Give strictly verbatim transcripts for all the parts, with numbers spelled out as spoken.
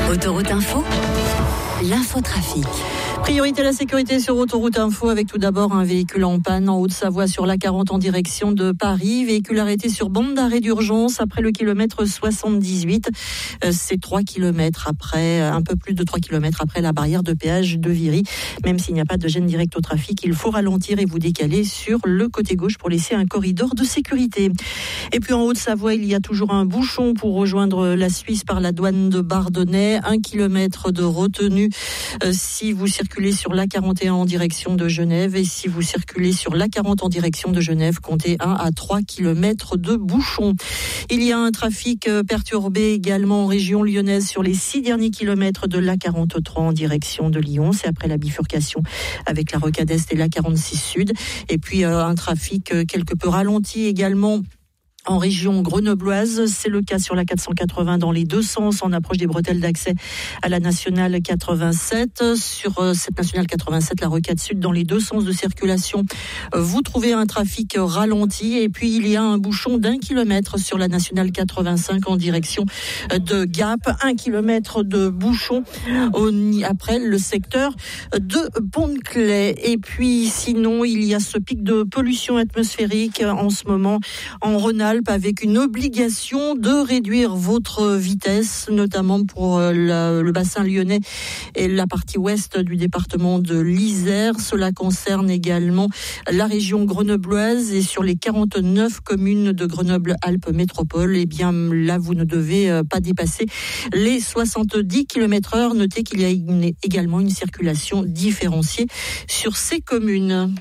Autoroute Info, l'infotrafic. Priorité à la sécurité sur Autoroute Info avec tout d'abord un véhicule en panne en Haute-Savoie sur l'A quarante en direction de Paris. Véhicule arrêté sur bande d'arrêt d'urgence après le kilomètre soixante-dix-huit. C'est trois kilomètres après, un peu plus de trois kilomètres après la barrière de péage de Viry. Même s'il n'y a pas de gêne directe au trafic, il faut ralentir et vous décaler sur le côté gauche pour laisser un corridor de sécurité. Et puis en Haute-Savoie, il y a toujours un bouchon pour rejoindre la Suisse par la douane de Bardonnay. Un kilomètre de retenue euh, si vous circulez sur l'A quarante et un en direction de Genève, et si vous circulez sur l'A quarante en direction de Genève, comptez un à trois kilomètres de bouchon. Il y a un trafic perturbé également en région lyonnaise sur les six derniers kilomètres de l'A quarante-trois en direction de Lyon. C'est après la bifurcation avec la Rocade Est et l'A quarante-six Sud. Et puis euh, un trafic euh, quelque peu ralenti également en région grenobloise. C'est le cas sur la quatre cent quatre-vingts dans les deux sens en approche des bretelles d'accès à la nationale quatre-vingt-sept. Sur cette nationale quatre-vingt-sept, la Rocade Sud dans les deux sens de circulation, vous trouvez un trafic ralenti. Et puis il y a un bouchon d'un kilomètre sur la nationale quatre-vingt-cinq en direction de Gap. Un kilomètre de bouchon après le secteur de Pont-de-Claix. Et puis sinon, il y a ce pic de pollution atmosphérique en ce moment en Rhône-Alpes, avec une obligation de réduire votre vitesse, notamment pour la, le bassin lyonnais et la partie ouest du département de l'Isère. Cela concerne également la région grenobloise et sur les quarante-neuf communes de Grenoble-Alpes Métropole. Eh bien, là, vous ne devez pas dépasser les soixante-dix kilomètres heure. Notez qu'il y a une, également une circulation différenciée sur ces communes.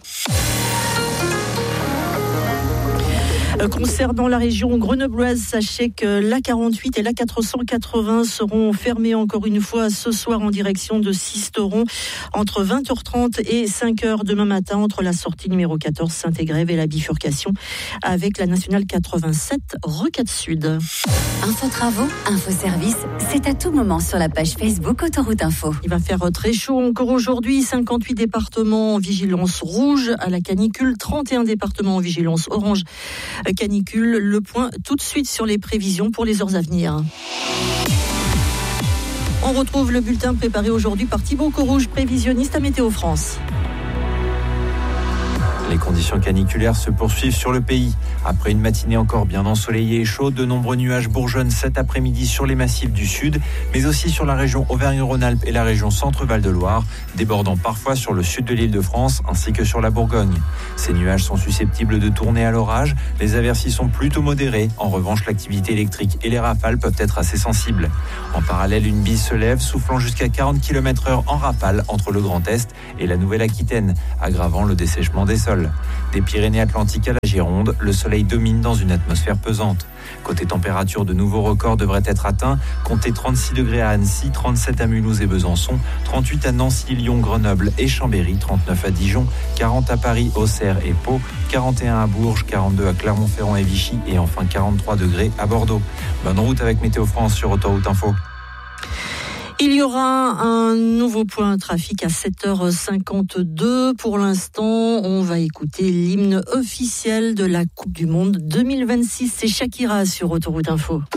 Concernant la région grenobloise, sachez que l'A quarante-huit et l'A quatre cent quatre-vingts seront fermés encore une fois ce soir en direction de Sisteron entre vingt heures trente et cinq heures demain matin entre la sortie numéro quatorze Saint-Égrève et la bifurcation avec la nationale quatre-vingt-sept Rocade Sud. Info travaux, info service, c'est à tout moment sur la page Facebook Autoroute Info. Il va faire très chaud encore aujourd'hui. cinquante-huit départements en vigilance rouge à la canicule, trente et un départements en vigilance orange canicule. Le point tout de suite sur les prévisions pour les heures à venir. On retrouve le bulletin préparé aujourd'hui par Thibaut Corouge, prévisionniste à Météo France. Les conditions caniculaires se poursuivent sur le pays. Après une matinée encore bien ensoleillée et chaude, de nombreux nuages bourgeonnent cet après-midi sur les massifs du sud, mais aussi sur la région Auvergne-Rhône-Alpes et la région Centre-Val de Loire, débordant parfois sur le sud de l'Île-de-France ainsi que sur la Bourgogne. Ces nuages sont susceptibles de tourner à l'orage. Les aversis sont plutôt modérés. En revanche, l'activité électrique et les rafales peuvent être assez sensibles. En parallèle, une bise se lève, soufflant jusqu'à quarante kilomètres heure en rafale entre le Grand Est et la Nouvelle-Aquitaine, aggravant le dessèchement des sols. Des Pyrénées-Atlantiques à la Gironde, le soleil domine dans une atmosphère pesante. Côté température, de nouveaux records devraient être atteints. Comptez trente-six degrés à Annecy, trente-sept à Mulhouse et Besançon, trente-huit à Nancy, Lyon, Grenoble et Chambéry, trente-neuf à Dijon, quarante à Paris, Auxerre et Pau, quarante et un à Bourges, quarante-deux à Clermont-Ferrand et Vichy et enfin quarante-trois degrés à Bordeaux. Bonne route avec Météo France sur Autoroute Info. Il y aura un nouveau point trafic à sept heures cinquante-deux. Pour l'instant, on va écouter l'hymne officiel de la Coupe du Monde deux mille vingt-six. C'est Shakira sur Autoroute Info.